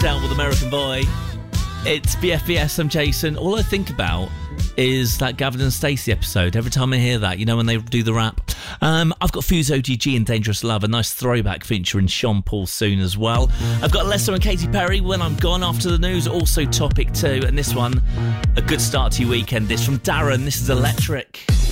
Adele with American Boy. It's BFBS, I'm Jason. All I think about is that Gavin and Stacey episode. Every time I hear that, you know, when they do the rap. I've got Fuse OGG and Dangerous Love, a nice throwback featuring Sean Paul soon as well. I've got Lester and Katy Perry, When I'm Gone After the News, also Topic 2. And this one, a good start to your weekend. This from Darren, this is Electric.